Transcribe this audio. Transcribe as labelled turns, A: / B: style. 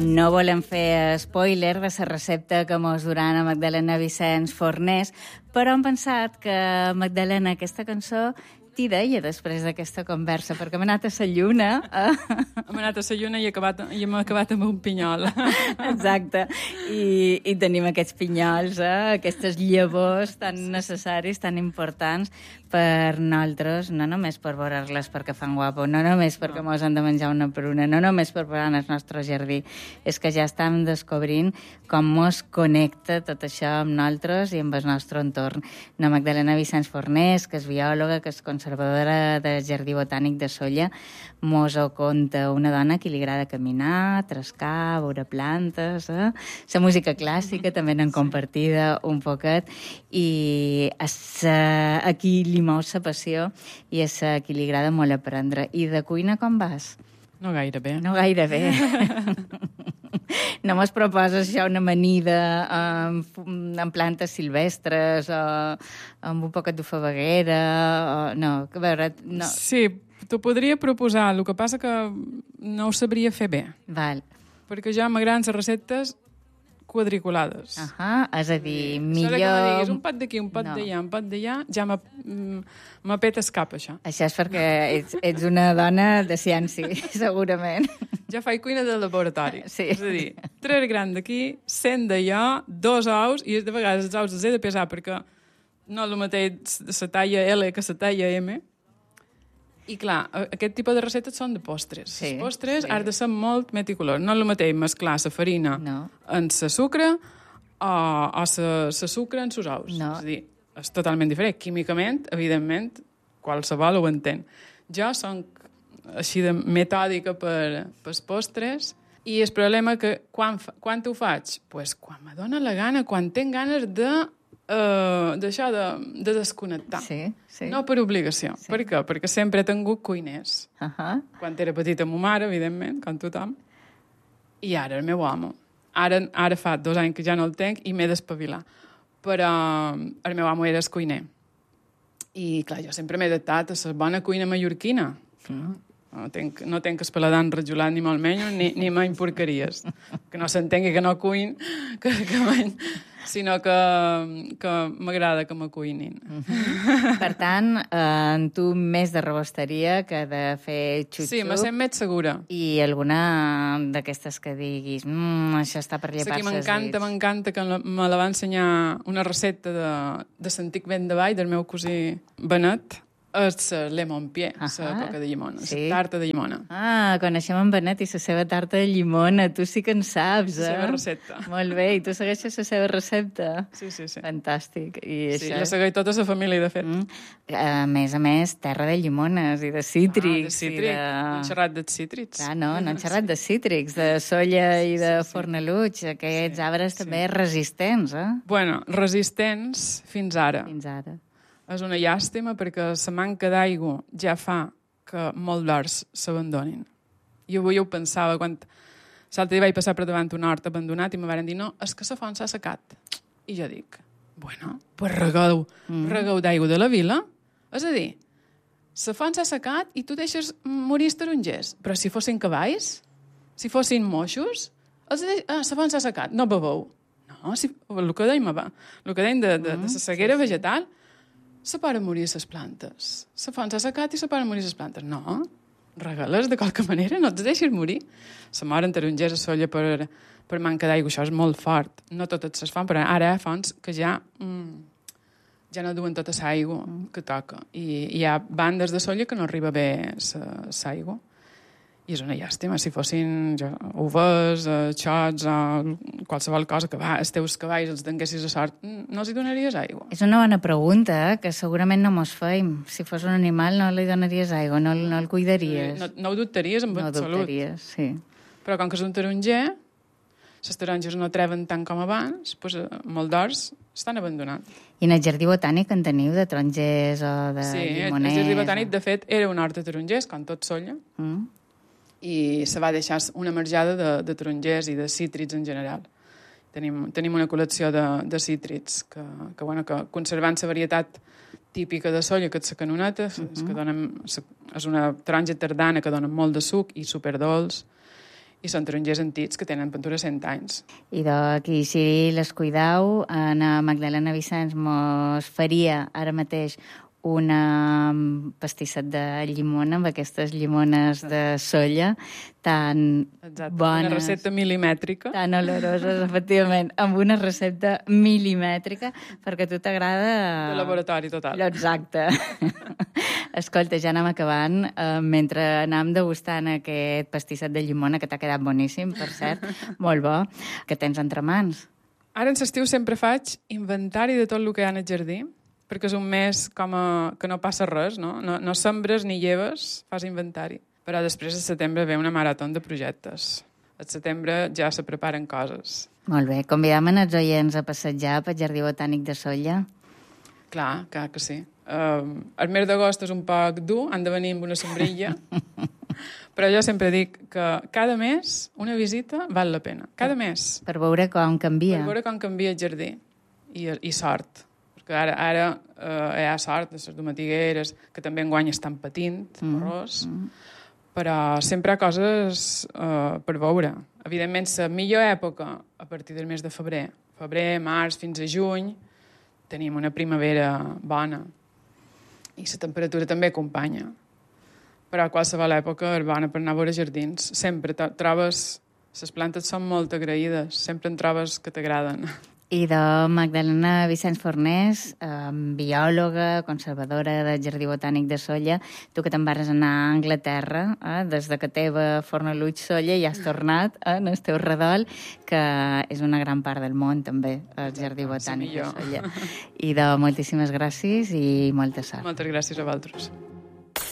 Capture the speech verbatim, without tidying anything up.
A: No volem fer spoiler de la recepta que mos durà a Magdalena Vicenç Fornés, però hem pensat que, Magdalena, aquesta cançó t'hi deia després d'aquesta conversa, perquè hem anat a la lluna. Eh?
B: Hem anat a la lluna i, acabat, i hem acabat amb un pinyol.
A: Exacte. I, i tenim aquests pinyols, eh? Aquestes llavors tan necessaris, tan importants per nosaltres, no només per veure-les perquè fan guapo, no només perquè mos han de menjar una per una, no només per veure el nostre jardí, és que ja estem descobrint com mos connecta tot això amb nosaltres i amb el nostre entorn. La Magdalena Vicenç Fornés, que és biòloga, que és conservadora del Jardí Botànic de Sóller, mos ho conta una dona que li agrada caminar, trescar, veure plantes, eh? La música clàssica també n'han compartida un poquet, i a, sa, a qui li mou la passió i a sa, qui li agrada molt aprendre. I de cuina com vas?
B: No gaire bé.
A: No gaire bé. No mos proposes això, una amanida amb, amb plantes silvestres o amb un poquet de faveguera? O... No, a veure... No.
B: Sí, t'ho podria proposar, el que passa que no ho sabria fer bé.
A: Val.
B: Perquè ja m'agraden les receptes quadriculades.
A: Ahà, és a dir, millor...
B: Això de que me diguis un pot d'aquí, un pot
A: no.
B: d'allà, un pot d'allà, ja m'apetes cap, això.
A: Això és perquè ets, ets una dona de ciència, segurament.
B: Ja faig cuina de laboratori.
A: Sí.
B: És a dir, tres grans d'aquí, cent d'allà, dos ous, i de vegades els ous els he de pesar perquè no és el mateix la talla L que la talla M. I clar, aquest tipus de receptes són de postres.
A: Sí,
B: els postres
A: sí.
B: has de ser molt meticulós. No és el mateix mesclar la farina
A: no.
B: en la sucre o, o la sucre en els ous.
A: No.
B: És a dir, és totalment diferent. Químicament, evidentment, qualsevol ho entén. Jo som així de metòdica per, per els postres, i el problema que quan, quan ho faig? Pues quan me dóna la gana, quan tinc ganes de uh, d'això de, de desconnectar.
A: Sí, sí.
B: No per obligació. Sí. Per què? Perquè sempre he tingut cuiners.
A: Uh -huh.
B: Quan era petita, ma mare, evidentment, com tothom. I ara el meu amo. Ara, ara fa dos anys que ja no el tenc i m'he d'espavilar. Però el meu amo era el cuiner. I, clar, jo sempre m'he adaptat a la bona cuina mallorquina. Mm. No tenc, no tenc el paladar enrajolat ni molt menys, ni, ni mai porqueries. Que no s'entengui que no cuin, que, que mai, sinó que, que m'agrada que me cuinin. Mm
A: -hmm. Per tant, eh, tu més de rebosteria que de fer xup-xup.
B: Sí, me sent més segura.
A: I alguna d'aquestes que diguis, mmm, això està per llepar-se els dits.
B: M'encanta, m'encanta, que me la va ensenyar una recepta de, de l'antic vent de Vall, del meu cosí Benet, és la lemon pie, la coca de llimona,
A: sí.
B: la tarta de llimona.
A: Ah, coneixem en Benet i la seva tarta de llimona. Tu sí que en saps, eh?
B: La seva recepta.
A: Molt bé, i tu segueixes la seva recepta?
B: Sí, sí, sí.
A: Fantàstic. I
B: sí,
A: això...
B: la segueix tota la família, de fet. Mm.
A: A més a més, terra de llimones i de cítrics.
B: Ah, de cítric.
A: De...
B: Han xerrat de cítrics.
A: Ah, no, no han xerrat de cítrics, de solla i de
B: sí, sí.
A: Fornaluig. Aquests sí, arbres
B: sí.
A: també resistents, eh?
B: Bueno, resistents fins ara.
A: Fins ara.
B: És una llàstima perquè la manca d'aigua ja fa que molts horts s'abandonin. Jo avui ho pensava quan l'altre dia vaig passar per davant un hort abandonat i me van dir, no, és que la font s'ha secat. I jo dic, bueno, pues regueu, mm. regueu d'aigua de la vila. És a dir, la font s'ha secat i tu deixes morir els tarongers. Però si fossin cavalls, si fossin moixos, els de... ah, la font s'ha secat, no beveu. No, si... el que dèiem, el que dèiem de, de, de la ceguera sí, sí. vegetal, se poden morir les plantes. La font s'ha secat i se poden morir les plantes. No, regales de qualque manera, no et deixis morir. Se moren tarongers a Sóller per, per manca d'aigua, això és molt fort. No totes les fonts, però ara hi ha fonts que ja, mm, ja no duen tota l'aigua que toca. I hi ha bandes de Sóller que no arriba bé l'aigua. I és una llàstima, si fossin jo, uvers, eh, xots, eh, qualsevol cosa que va, els teus cavalls els tinguessis a sort, no els hi donaries aigua.
A: És una bona pregunta, eh, que segurament no mos feim. Si fos un animal no li donaries aigua, no, no el cuidaries.
B: No, no ho dubtaries en
A: no
B: absolut.
A: No ho dubtaries, sí.
B: Però com que és un taronger, les taronges no treuen tant com abans, doncs, molts d'horts estan abandonats.
A: I en el jardí botànic en teniu de tarongers o de
B: sí,
A: llimoners?
B: Sí, el jardí botànic, de fet, era un hort de tarongers, com tot Sóller, mm. i se va deixar una marjada de, de tarongers i de cítrids en general. Tenim, tenim una col·lecció de, de cítrids que, que, bueno, que conservant la varietat típica de Sóller, que és la canoneta, uh-huh. que donen, és una taronja tardana que dona molt de suc i superdolç, i són tarongers antics que tenen pintura cent anys.
A: I d'aquí, si les cuidau, na Magdalena Vicenç mos faria ara mateix una pastisset de llimona amb aquestes llimones de solla tan
B: Exacte,
A: bones.
B: una recepta milimètrica.
A: Tan oloroses, efectivament, amb una recepta milimètrica, perquè a tu t'agrada...
B: De laboratori total.
A: Exacte. Escolta, ja anem acabant. Uh, mentre anàvem degustant aquest pastisset de llimona, que t'ha quedat boníssim, per cert, molt bo, que tens entre mans.
B: Ara en l'estiu sempre faig inventari de tot el que hi ha en el jardí, perquè és un mes com a, que no passa res, no? No, no sembres ni lleves, fas inventari. Però després, a setembre, ve una marató de projectes. Al setembre ja se preparen coses.
A: Molt bé. Convidam els oients a passejar pel Jardí Botànic de Sóller.
B: Clar, clar que sí. Uh, el mes d'agost és un poc dur, han de venir amb una sombrilla, però jo sempre dic que cada mes una visita val la pena. Cada mes.
A: Per veure com canvia.
B: Per veure com canvia el jardí. I, i sort. Perquè ara, ara eh, hi ha sort de les domatigueres, que també enguany estan patint, mm. arròs, mm. però sempre hi ha coses eh, per veure. Evidentment, la millor època, a partir del mes de febrer, febrer, març, fins a juny, tenim una primavera bona. I la temperatura també acompanya. Però a qualsevol època és bona per anar a veure jardins. Sempre trobes... Les plantes són molt agraïdes, sempre en trobes que t'agraden.
A: I de Magdalena Vicenç Fornés, eh, biòloga, conservadora del Jardí Botànic de Sóller, tu que te'n vas anar a Anglaterra, eh, des de que teva Fornalutx Sóller ja has tornat eh, en el teu redol, que és una gran part del món també, el Jardí Botànic de Sóller. I de moltíssimes gràcies i molta sort.
B: Moltes gràcies a vosaltres.